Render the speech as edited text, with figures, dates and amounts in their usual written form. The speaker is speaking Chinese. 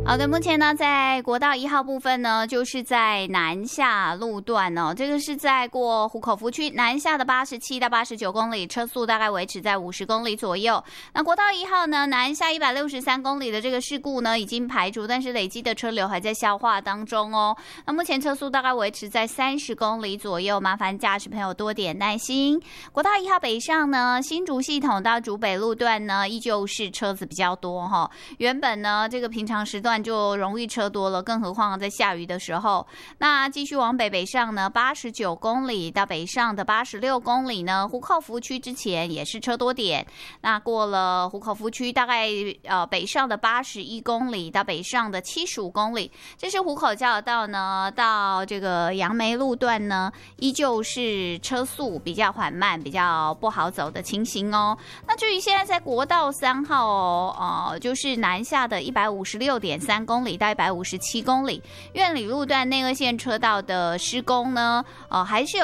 好的，目前呢，在国道1号部分呢，就是在南下路段哦，这个是在过湖口福区南下的87到89公里，车速大概维持在50公里左右。那国道1号呢，南下163公里的这个事故呢，已经排除，但是累积的车流还在消化当中哦。那目前车速大概维持在30公里左右，麻烦驾驶朋友多点耐心。国道1号北上呢，新竹系统到竹北路段呢，依旧是车子比较多哈。原本呢，这个平常时段就容易车多了，更何况在下雨的时候。那继续往北上呢，89公里到北上的86公里呢，湖口福区之前也是车多点。那过了湖口福区，大概北上的81公里到北上的75公里，这是湖口交流道呢到这个杨梅路段呢，依旧是车速比较缓慢，比较不好走的情形哦。那至于现在在国道3号就是南下的156.3公里到157公里，苑里路段内二线车道的施工呢，还是有